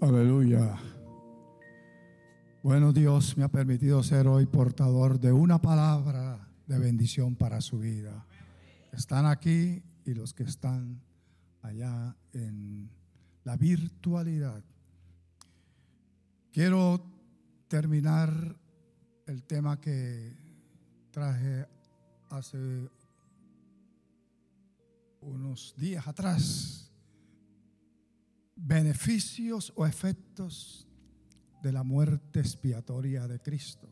Aleluya. Bueno, Dios me ha permitido ser hoy portador de una palabra de bendición para su vida. Están aquí y los que están allá en la virtualidad. Quiero terminar el tema que traje hace unos días atrás. Beneficios o efectos de la muerte expiatoria de Cristo.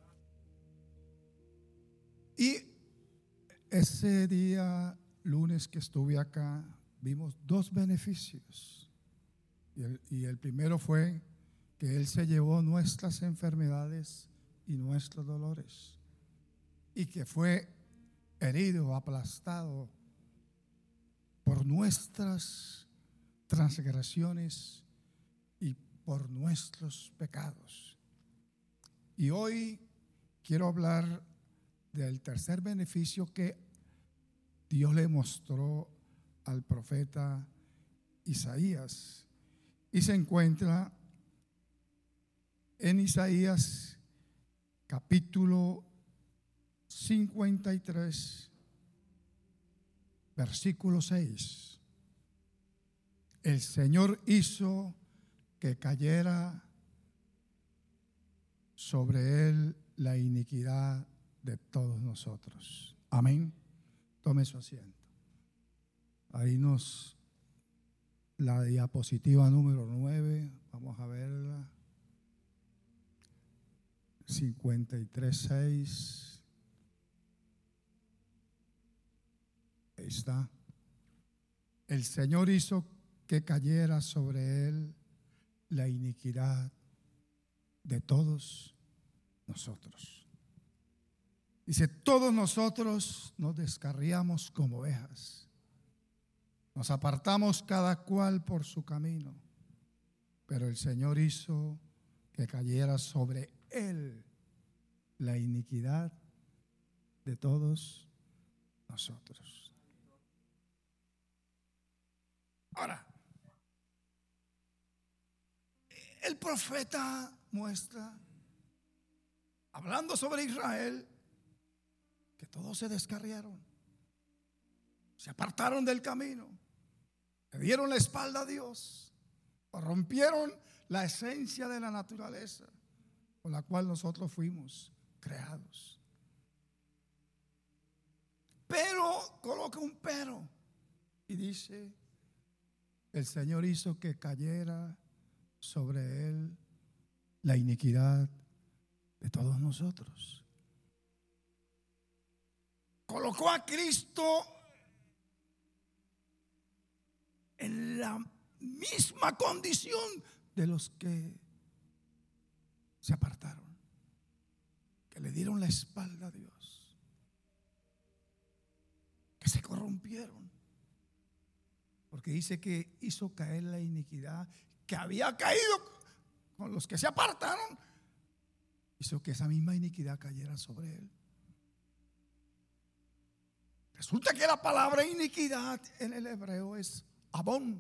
Y ese día, lunes que estuve acá, vimos dos beneficios. Y el primero fue que Él se llevó nuestras enfermedades y nuestros dolores. Y que fue herido, aplastado por nuestras transgresiones y por nuestros pecados. Y hoy quiero hablar del tercer beneficio que Dios le mostró al profeta Isaías, y se encuentra en Isaías capítulo 53, versículo 6. El Señor hizo que cayera sobre él la iniquidad de todos nosotros. Amén. Tome su asiento. Ahí la diapositiva número 9, vamos a verla. 53:6. Ahí está. El Señor hizo que cayera sobre él la iniquidad de todos nosotros. Dice, todos nosotros nos descarriamos como ovejas, nos apartamos cada cual por su camino, pero el Señor hizo que cayera sobre él la iniquidad de todos nosotros. Ahora, el profeta muestra, hablando sobre Israel, que todos se descarriaron, se apartaron del camino, le dieron la espalda a Dios, rompieron la esencia de la naturaleza con la cual nosotros fuimos creados. Pero coloca un pero y dice, el Señor hizo que cayera sobre él la iniquidad de todos nosotros. Colocó a Cristo en la misma condición de los que se apartaron, que le dieron la espalda a Dios, que se corrompieron, porque dice que hizo caer la iniquidad que había caído con los que se apartaron, hizo que esa misma iniquidad cayera sobre él. Resulta que la palabra iniquidad en el hebreo es abón,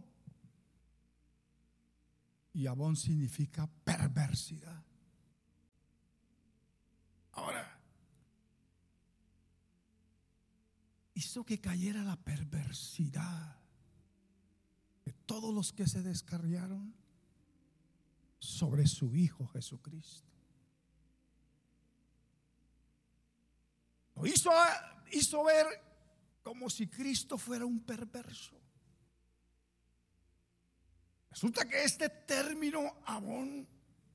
y abón significa perversidad. Ahora, hizo que cayera la perversidad de todos los que se descarriaron sobre su Hijo Jesucristo. Lo hizo ver como si Cristo fuera un perverso. Resulta que este término abón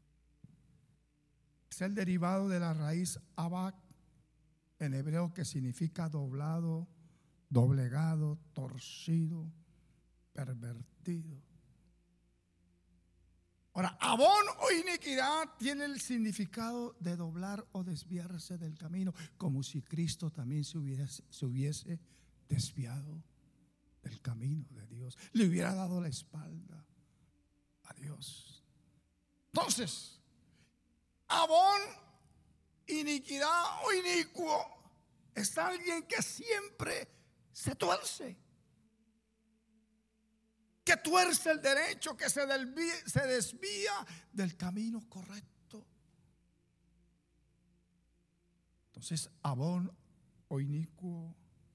es el derivado de la raíz abak en hebreo, que significa doblado, doblegado, torcido, pervertido. Ahora, abón o iniquidad tiene el significado de doblar o desviarse del camino, como si Cristo también se hubiese desviado del camino de Dios, le hubiera dado la espalda a Dios. Entonces, abón, iniquidad o inicuo es alguien que siempre se tuerce, que tuerce el derecho, que se desvía del camino correcto. Entonces, abón o inicuo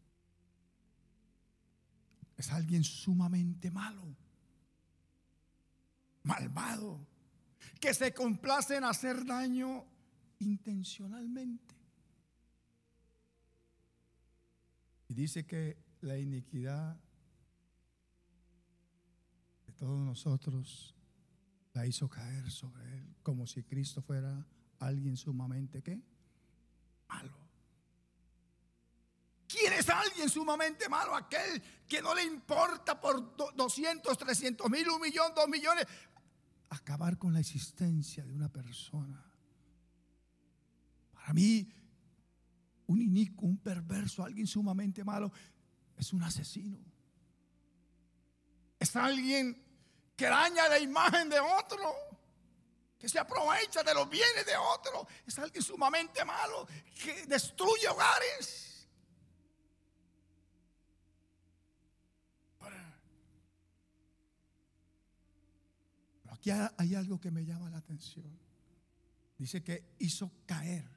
es alguien sumamente malo, malvado, que se complace en hacer daño intencionalmente. Y dice que la iniquidad de todos nosotros la hizo caer sobre él, como si Cristo fuera alguien sumamente ¿qué? Malo. ¿Quién es alguien sumamente malo? Aquel que no le importa por 200, 300 mil, 1 millón, 2 millones acabar con la existencia de una persona. Para mí, un inicuo, un perverso, alguien sumamente malo es un asesino. Es alguien que daña la imagen de otro, que se aprovecha de los bienes de otro. Es alguien sumamente malo que destruye hogares. Ahora, aquí hay algo que me llama la atención. Dice que hizo caer.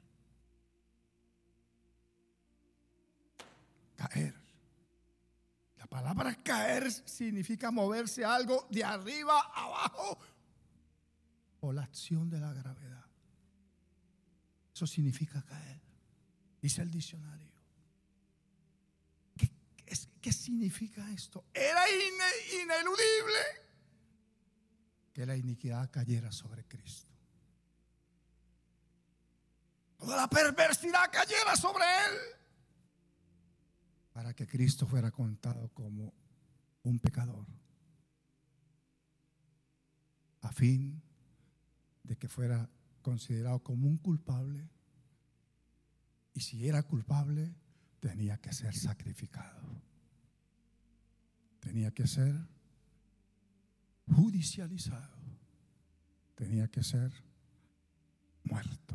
Caer. La palabra caer significa moverse algo de arriba a abajo o la acción de la gravedad. Eso significa caer, dice el diccionario. ¿Qué significa esto? Era ineludible que la iniquidad cayera sobre Cristo. Toda la perversidad cayera sobre él, para que Cristo fuera contado como un pecador, a fin de que fuera considerado como un culpable, y si era culpable tenía que ser sacrificado, tenía que ser judicializado, tenía que ser muerto.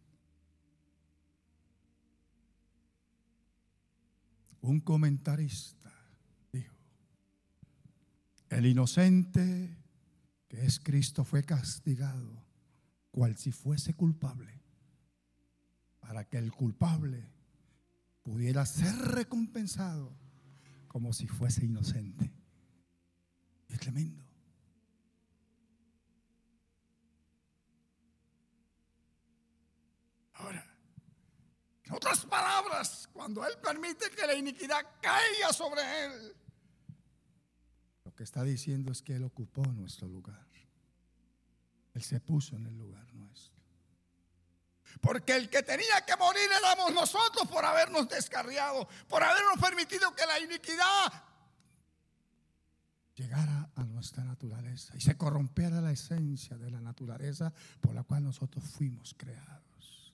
Un comentarista dijo: el inocente que es Cristo fue castigado cual si fuese culpable, para que el culpable pudiera ser recompensado como si fuese inocente. Es tremendo. Ahora, en otras palabras, cuando él permite que la iniquidad caiga sobre él, lo que está diciendo es que él ocupó nuestro lugar. Él se puso en el lugar nuestro. Porque el que tenía que morir éramos nosotros por habernos descarriado, por habernos permitido que la iniquidad llegara a nuestra naturaleza y se corrompiera la esencia de la naturaleza por la cual nosotros fuimos creados.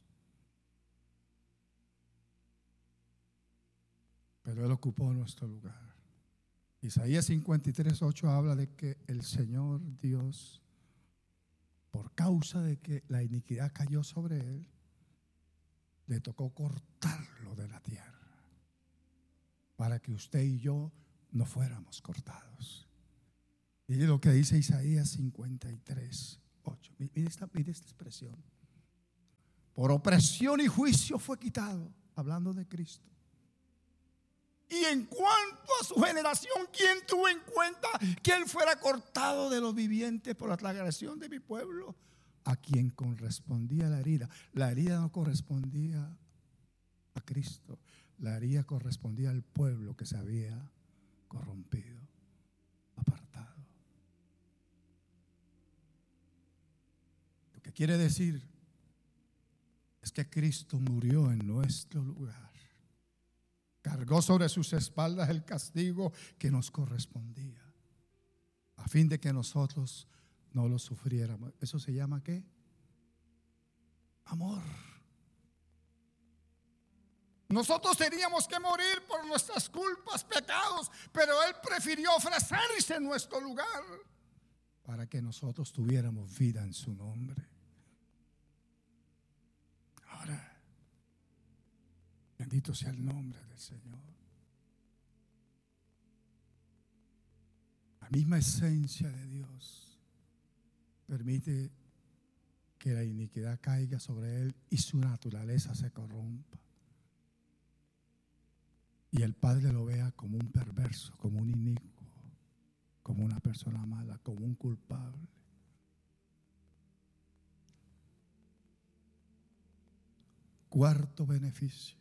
Pero él ocupó nuestro lugar. Isaías 53:8 habla de que el Señor Dios, por causa de que la iniquidad cayó sobre él, le tocó cortarlo de la tierra para que usted y yo no fuéramos cortados. Y lo que dice Isaías 53:8. Mire esta expresión: por opresión y juicio fue quitado, hablando de Cristo. Y en cuanto a su generación, ¿quién tuvo en cuenta que él fuera cortado de los vivientes por la transgresión de mi pueblo? A quien correspondía la herida. La herida no correspondía a Cristo. La herida correspondía al pueblo que se había corrompido, apartado. Lo que quiere decir es que Cristo murió en nuestro lugar. Cargó sobre sus espaldas el castigo que nos correspondía, a fin de que nosotros no lo sufriéramos. ¿Eso se llama qué? Amor. Nosotros teníamos que morir por nuestras culpas, pecados, pero él prefirió ofrecerse en nuestro lugar para que nosotros tuviéramos vida en su nombre. Ahora, bendito sea el nombre del Señor. misma esencia de Dios permite que la iniquidad caiga sobre él y su naturaleza se corrompa. Y el Padre lo vea como un perverso, como un inicuo, como una persona mala, como un culpable. Cuarto beneficio.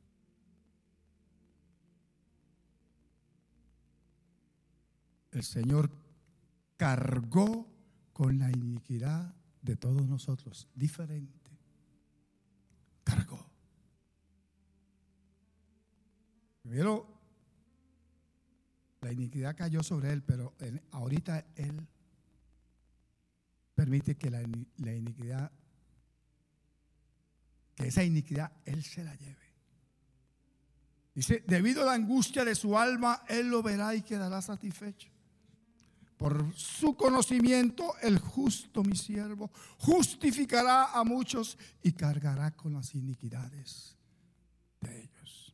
El Señor cargó con la iniquidad de todos nosotros, diferente. Cargó. Primero, la iniquidad cayó sobre él, pero ahorita él permite que la iniquidad, que esa iniquidad él se la lleve. Dice, debido a la angustia de su alma, él lo verá y quedará satisfecho. Por su conocimiento, el justo, mi siervo, justificará a muchos y cargará con las iniquidades de ellos.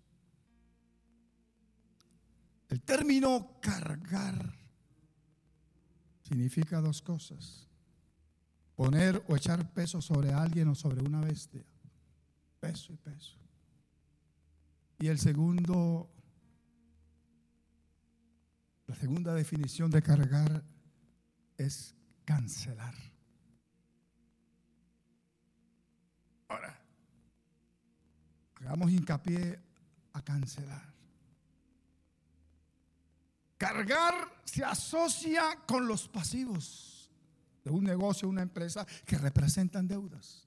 El término cargar significa dos cosas: poner o echar peso sobre alguien o sobre una bestia. Peso y peso. Y la segunda definición de cargar es cancelar. Ahora, hagamos hincapié a cancelar. Cargar se asocia con los pasivos de un negocio, una empresa que representan deudas.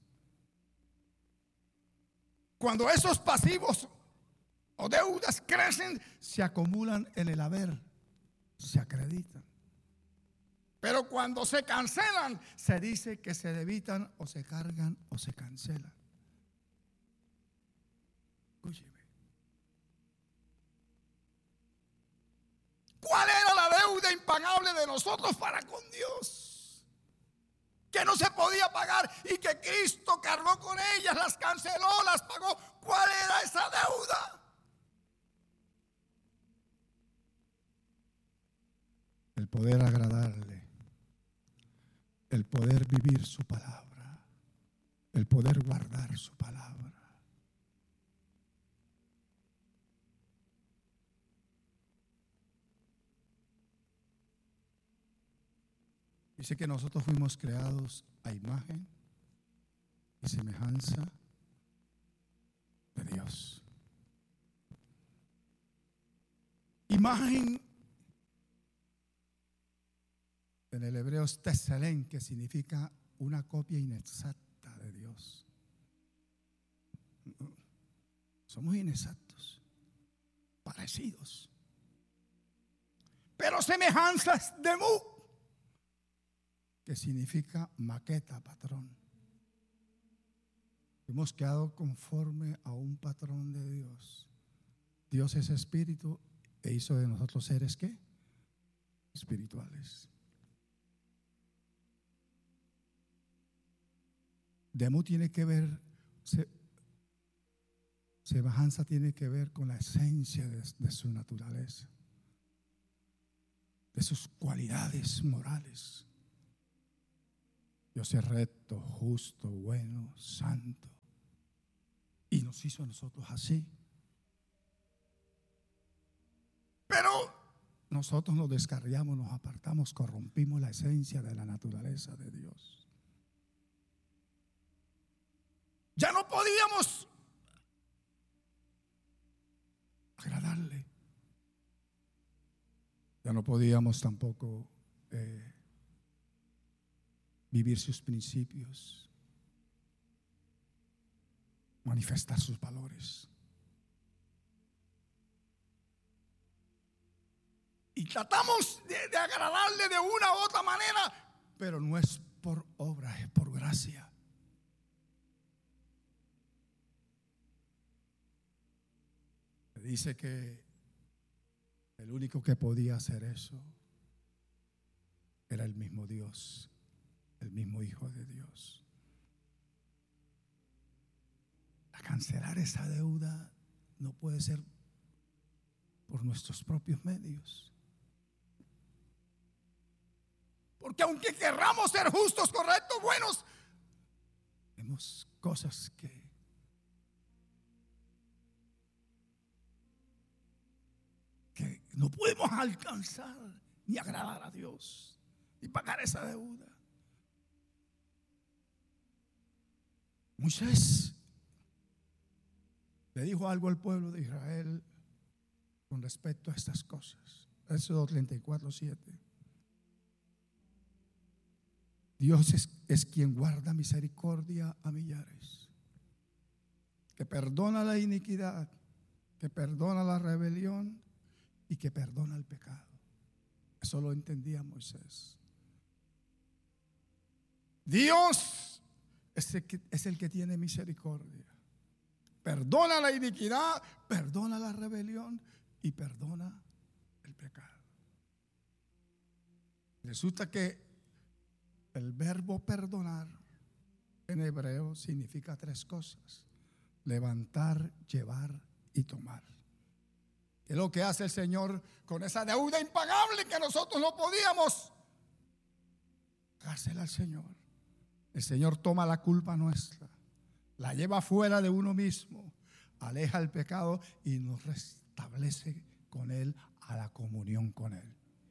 Cuando esos pasivos o deudas crecen, se acumulan en el haber, se acreditan. Pero cuando se cancelan, se dice que se debitan o se cargan o se cancelan. Escúcheme. ¿Cuál era la deuda impagable de nosotros para con Dios? Que no se podía pagar y que Cristo cargó con ellas, las canceló, las pagó. ¿Cuál era esa deuda? El poder agradarle, el poder vivir su palabra, el poder guardar su palabra. Dice que nosotros fuimos creados a imagen y semejanza de Dios. Imagen en el hebreo es teselén, que significa una copia inexacta de Dios. Somos inexactos, parecidos, pero semejanzas de mu, que significa maqueta, patrón. Hemos quedado conforme a un patrón de Dios. Dios es espíritu e hizo de nosotros seres ¿qué? Espirituales. Demu tiene que ver, semejanza tiene que ver con la esencia de su naturaleza, de sus cualidades morales. Dios es recto, justo, bueno, santo. Y nos hizo a nosotros así. Pero nosotros nos descarriamos, nos apartamos, corrompimos la esencia de la naturaleza de Dios. Ya no podíamos agradarle. Ya no podíamos tampoco vivir sus principios, manifestar sus valores. Y tratamos de agradarle de una u otra manera, pero no es por obra, es por gracia. Dice que el único que podía hacer eso era el mismo Dios, el mismo Hijo de Dios. A cancelar esa deuda no puede ser por nuestros propios medios. Porque aunque querramos ser justos, correctos, buenos, tenemos cosas que no podemos alcanzar ni agradar a Dios ni pagar esa deuda. Moisés le dijo algo al pueblo de Israel con respecto a estas cosas. Éxodo 34:7. Dios es quien guarda misericordia a millares, que perdona la iniquidad, que perdona la rebelión y que perdona el pecado. Eso lo entendía Moisés. Dios es el que tiene misericordia. Perdona la iniquidad, perdona la rebelión y perdona el pecado. Resulta que el verbo perdonar en hebreo significa tres cosas: levantar, llevar y tomar. ¿Qué es lo que hace el Señor con esa deuda impagable que nosotros no podíamos dársela al Señor? El Señor toma la culpa nuestra, la lleva fuera de uno mismo, aleja el pecado y nos restablece con Él, a la comunión con Él.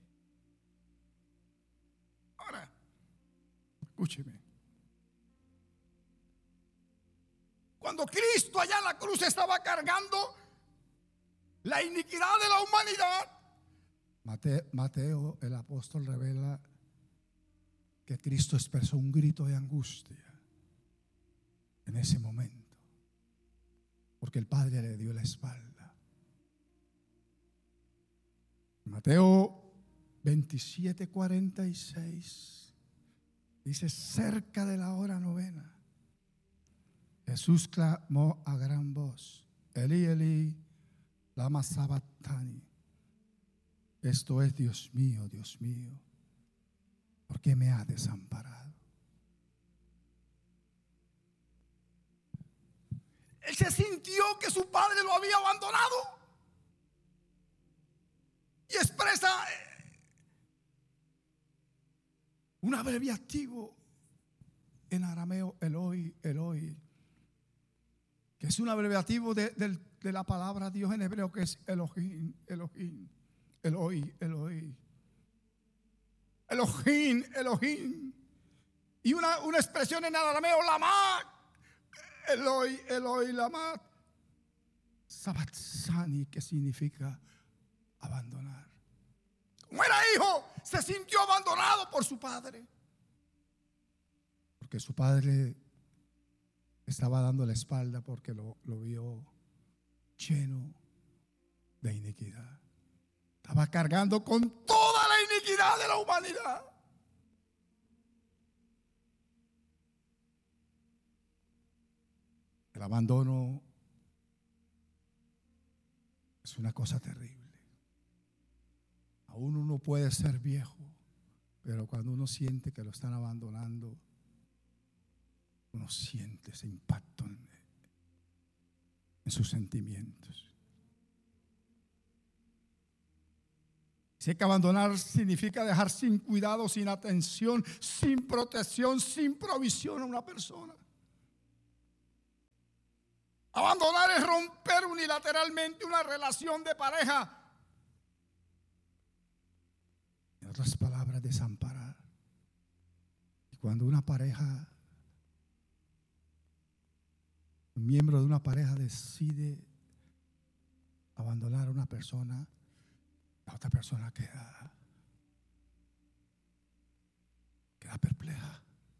Ahora, escúcheme. Cuando Cristo allá en la cruz estaba cargando la iniquidad de la humanidad, Mateo, el apóstol, revela que Cristo expresó un grito de angustia en ese momento, porque el Padre le dio la espalda. Mateo 27:46 dice: cerca de la hora novena, Jesús clamó a gran voz: Elí, Elí, lama sabactani. Esto es: Dios mío, ¿por qué me ha desamparado? Él se sintió que su padre lo había abandonado y expresa un abreviativo en arameo: Eloi, Eloi, que es un abreviativo de la palabra Dios en hebreo, que es Elohim, Elohim, Eloi, Eloi, Elohim, Elohim. Y una expresión en arameo: lama, Eloi, Eloi, lama sabachthani, que significa abandonar. Como era hijo, se sintió abandonado por su padre, porque su padre estaba dando la espalda, porque lo vio lleno de iniquidad. Estaba cargando con toda la iniquidad de la humanidad. El abandono es una cosa terrible. Aún uno puede ser viejo, pero cuando uno siente que lo están abandonando, uno siente ese impacto en sus sentimientos. Sé que abandonar significa dejar sin cuidado, sin atención, sin protección, sin provisión a una persona. Abandonar es romper unilateralmente una relación de pareja. En otras palabras, desamparar. Y cuando una pareja, un miembro de una pareja decide abandonar a una persona, la otra persona queda perpleja.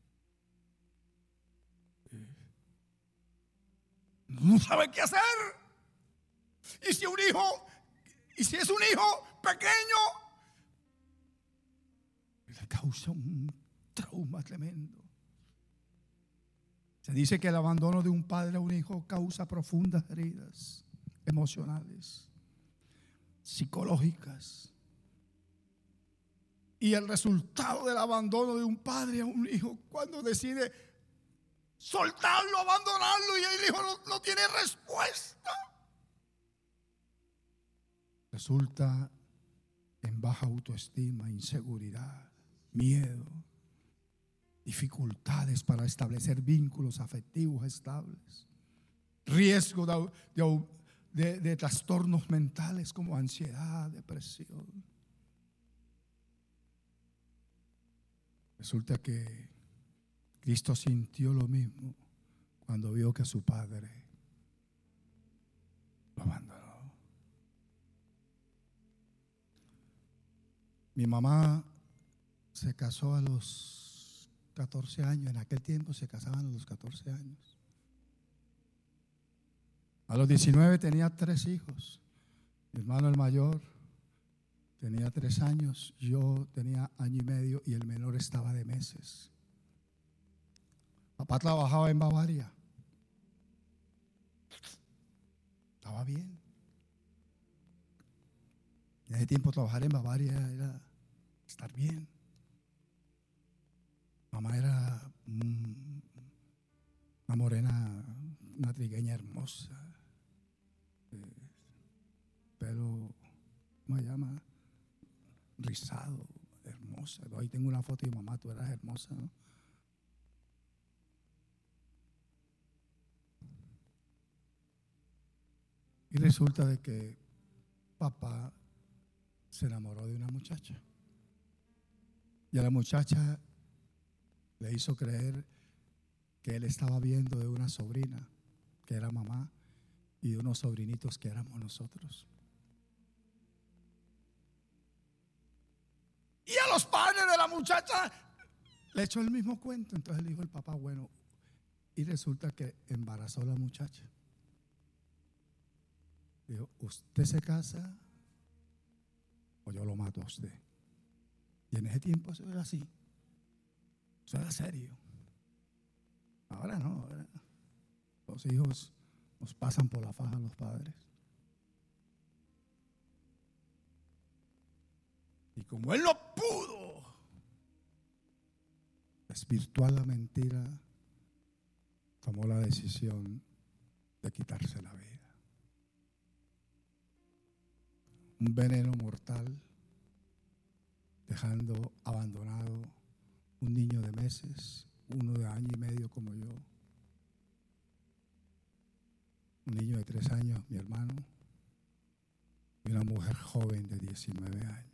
No sabe qué hacer. Y si es un hijo pequeño, le causa un trauma tremendo. Se dice que el abandono de un padre a un hijo causa profundas heridas emocionales, psicológicas. Y el resultado del abandono de un padre a un hijo, cuando decide soltarlo, abandonarlo, y el hijo no tiene respuesta, resulta en baja autoestima, inseguridad, miedo, dificultades para establecer vínculos afectivos estables, riesgo de trastornos mentales como ansiedad, depresión. Resulta que Cristo sintió lo mismo cuando vio que su padre lo abandonó. Mi mamá se casó a los 14 años. En aquel tiempo se casaban a los 14 años. A los 19 tenía 3 hijos. Mi hermano el mayor tenía 3 años, yo tenía año y medio y el menor estaba de meses. Papá trabajaba en Bavaria. Estaba bien. En ese tiempo trabajar en Bavaria era estar bien. Mamá era una morena, una trigueña hermosa. Pelo, ¿cómo se llama? Rizado, hermosa. Ahí tengo una foto de mamá, tú eras hermosa, ¿no? Y resulta de que papá se enamoró de una muchacha. Y a la muchacha le hizo creer que él estaba viendo de una sobrina, que era mamá, y de unos sobrinitos que éramos nosotros. Y a los padres de la muchacha le echó el mismo cuento. Entonces le dijo el papá, bueno, y resulta que embarazó a la muchacha. Dijo, ¿usted se casa o yo lo mato a usted? Y en ese tiempo eso era así. Eso era serio. Ahora no, ahora los hijos nos pasan por la faja a los padres. Y como él no pudo desvirtuar la mentira, tomó la decisión de quitarse la vida. Un veneno mortal, dejando abandonado un niño de meses, uno de año y medio como yo, un niño de 3 años, mi hermano, y una mujer joven de 19 años.